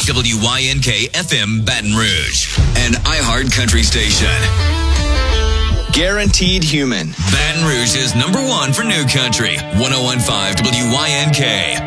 WYNK FM Baton Rouge. An iHeart Country station. Guaranteed Human. Baton Rouge is number one for new country. 101.5 WYNK.